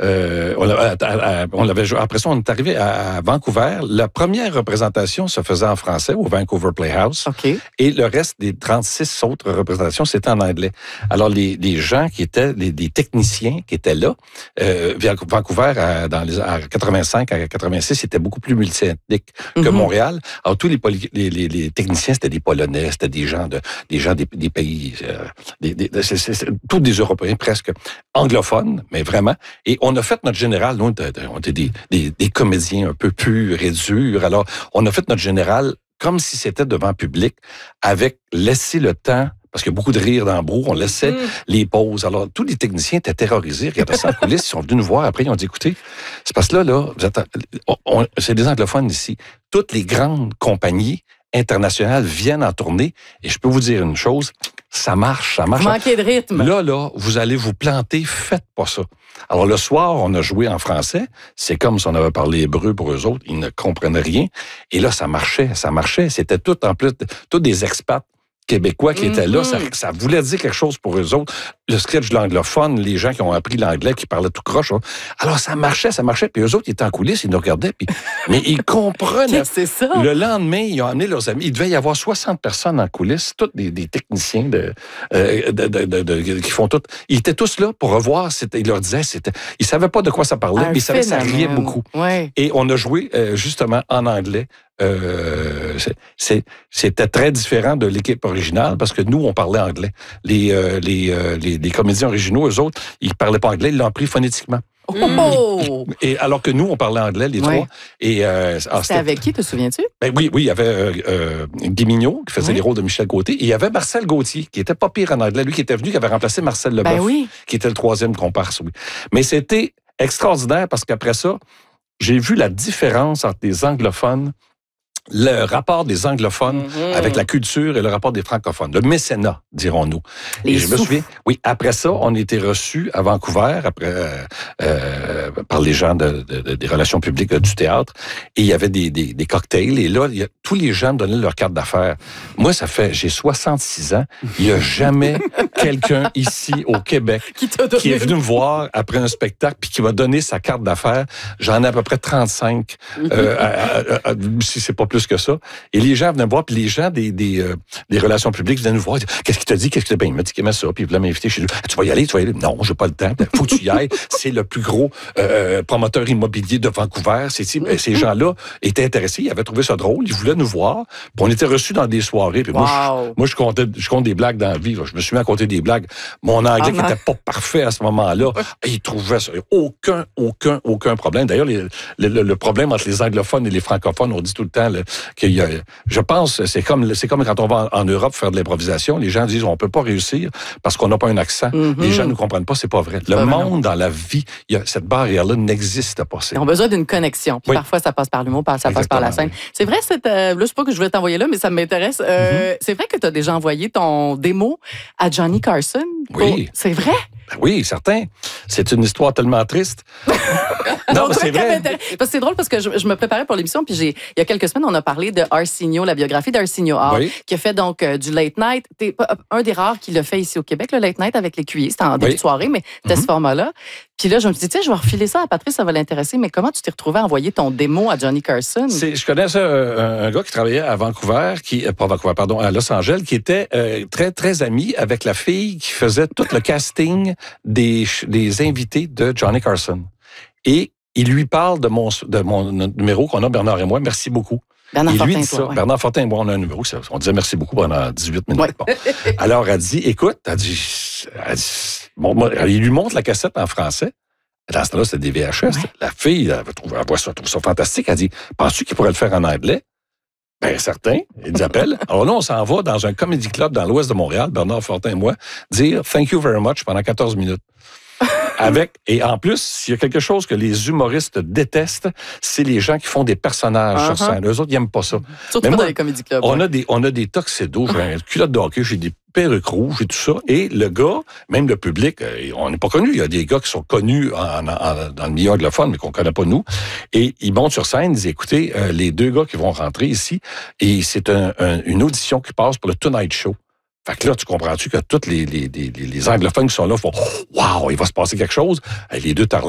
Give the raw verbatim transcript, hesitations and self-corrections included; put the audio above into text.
euh, on, à, à, on l'avait joué. Après ça, on est arrivé à, à Vancouver. La première représentation se faisait en français au Vancouver Playhouse. Okay. Et le reste des trente-six autres représentations, c'était en anglais. Alors, les, les gens qui étaient, les, les techniciens qui étaient là, euh, Vancouver, à, dans les, à quatre-vingt-cinq, à quatre-vingt-six, c'était beaucoup plus multiethnique que mm-hmm. Montréal. Alors, tous les, les, les, les techniciens, c'était des Polonais, c'était des gens, de, des, gens des, des pays, euh, des, des, c'est, c'est, c'est, tous des Européens presque anglophones, mais vraiment. Et on a fait notre général, nous, on était des, des, des comédiens un peu purs et durs. Alors, on a fait notre général comme si c'était devant public, avec laissé le temps, parce qu'il y a beaucoup de rire dans le brou, on laissait mm. les pauses. Alors, tous les techniciens étaient terrorisés, regardaient ça en coulisses, ils sont venus nous voir, après ils ont dit, écoutez, c'est parce que là, là, vous êtes, on, on, c'est des anglophones ici. Toutes les grandes compagnies internationales viennent en tournée, et je peux vous dire une chose, ça marche, ça marche. Vous manquez de rythme. Là, là, vous allez vous planter, faites pas ça. Alors, le soir, on a joué en français. C'est comme si on avait parlé hébreu pour eux autres. Ils ne comprenaient rien. Et là, ça marchait, ça marchait. C'était tout, en plus, tous des expats québécois qui mm-hmm. étaient là. Ça, ça voulait dire quelque chose pour eux autres. Le sketch de l'anglophone, les gens qui ont appris l'anglais, qui parlaient tout croche. Hein. Alors, ça marchait, ça marchait. Puis eux autres, ils étaient en coulisses, ils nous regardaient. Puis, mais ils comprenaient. C'est ça. Le lendemain, ils ont amené leurs amis. Il devait y avoir soixante personnes en coulisses, tous des, des techniciens de, euh, de, de, de, de, qui font tout. Ils étaient tous là pour revoir. C'était, ils leur disaient, c'était, ils savaient pas de quoi ça parlait, un mais ils savaient que ça riait beaucoup. Ouais. Et on a joué euh, justement en anglais. Euh, c'est, c'est, c'était très différent de l'équipe originale parce que nous, on parlait anglais. Les, euh, les, euh, les, les comédiens originaux, eux autres, ils parlaient pas anglais, ils l'ont appris phonétiquement. Oh! Et alors que nous, on parlait anglais, les ouais. trois. Et, euh, c'était, c'était avec qui, te souviens-tu? Ben oui, oui, il y avait euh, euh, Guy Mignot, qui faisait oui. les rôles de Michel Côté, et il y avait Marcel Gauthier, qui était pas pire en anglais, lui qui était venu, qui avait remplacé Marcel Leboeuf, ben oui. qui était le troisième comparse, oui. Mais c'était extraordinaire parce qu'après ça, j'ai vu la différence entre les anglophones, le rapport des anglophones mm-hmm. avec la culture et le rapport des francophones. Le mécénat, dirons-nous. Les et je me souviens, oui, après ça, on était reçus à Vancouver après, euh, euh, par les gens de, de, de, des relations publiques euh, du théâtre. Et il y avait des, des, des cocktails. Et là, il y a, tous les gens me donnaient leur carte d'affaires. Moi, ça fait, j'ai soixante-six ans. Il n'y a jamais quelqu'un ici au Québec qui, qui est venu me voir après un spectacle puis qui m'a donné sa carte d'affaires. J'en ai à peu près trente-cinq, euh, à, à, à, à, si c'est pas plus que ça. Et les gens venaient me voir, puis les gens des, des, euh, des relations publiques venaient nous voir. Qu'est-ce qu'il t'a dit? Qu'est-ce qu'il t'a dit? Ben, il m'a dit qu'il aimait ça, puis il voulait m'inviter chez lui. Tu vas y aller, tu vas y aller. Non, j'ai pas le temps. Faut que tu y ailles. C'est le plus gros euh, promoteur immobilier de Vancouver. C'est, c'est, ces gens-là étaient intéressés. Ils avaient trouvé ça drôle. Ils voulaient nous voir. Puis on était reçus dans des soirées. Puis wow. moi, je, moi, je comptais, je compte des blagues dans la vie. Je me suis mis à compter des blagues. Mon anglais ah, qui n'était pas parfait à ce moment-là, ils trouvaient ça. Aucun, aucun, aucun problème. D'ailleurs, les, le, le, le problème entre les anglophones et les francophones, on dit tout le temps là, qu'il y a. Je pense, c'est comme, c'est comme quand on va en, en Europe faire de l'improvisation, les gens disent on peut pas réussir parce qu'on n'a pas un accent. Mm-hmm. Les gens ne comprennent pas, c'est pas vrai. C'est le pas monde vrai. Dans la vie, il y a, cette barrière-là n'existe pas. C'est... Ils ont besoin d'une connexion. Puis oui. Parfois, ça passe par l'humour, ça Exactement, passe par la scène. Oui. C'est vrai, cette, euh, là, je sais pas que je voulais t'envoyer là, mais ça m'intéresse. Euh, mm-hmm. C'est vrai que tu as déjà envoyé ton démo à Johnny Carson? Oui. Oh, c'est vrai? Ben oui, certain. C'est une histoire tellement triste. Non, mais c'est vrai. Parce que c'est drôle parce que je, je me préparais pour l'émission, puis j'ai, il y a quelques semaines, on a parlé de Arsenio, la biographie d'Arsenio Hall, oui. qui a fait donc euh, du late night. T'es un des rares qui l'a fait ici au Québec, le late night avec l'écuyer. C'était en début oui. de soirée, mais c'était mm-hmm. ce format-là. Puis là, je me suis dit, tiens, je vais refiler ça à Patrice, ça va l'intéresser. Mais comment tu t'es retrouvé à envoyer ton démo à Johnny Carson? C'est, je connais ça, un, un gars qui travaillait à Vancouver, qui, pas Vancouver, pardon, à Los Angeles, qui était euh, très, très ami avec la fille qui faisait tout le casting des, des invités de Johnny Carson. Et il lui parle de mon, de mon numéro qu'on a, Bernard et moi. Merci beaucoup. Bernard et lui Fortin, dit ça. toi, ouais. Bernard Fortin et moi, on a un numéro. On disait merci beaucoup pendant dix-huit minutes. Ouais. Bon. Alors, elle dit, écoute, elle dit, elle dit bon, moi, il lui montre la cassette en français. Dans ce temps-là, c'était des V H S. Ouais. La fille, elle trouve, elle voit ça, elle trouve ça fantastique. Elle dit, penses-tu qu'il pourrait le faire en anglais? Bien, certain. Ils appellent. Alors là, on s'en va dans un comedy club dans l'ouest de Montréal, Bernard Fortin et moi, dire thank you very much pendant quatorze minutes. Avec, et en plus, s'il y a quelque chose que les humoristes détestent, c'est les gens qui font des personnages uh-huh. sur scène. Eux autres, ils n'aiment pas ça. Surtout moi, dans les comédie clubs. On, ouais. a des, on a des tuxedos, j'ai un culotte de hockey, j'ai des perruques rouges et tout ça. Et le gars, même le public, on n'est pas connu. Il y a des gars qui sont connus en, en, dans le milieu anglophone, mais qu'on ne connaît pas nous. Et ils montent sur scène, ils disent, écoutez, euh, les deux gars qui vont rentrer ici, et c'est un, un, une audition qui passe pour le Tonight Show. Fait que là, tu comprends-tu que tous les, les, les, les anglophones qui sont là font « Wow, il va se passer quelque chose ». Les deux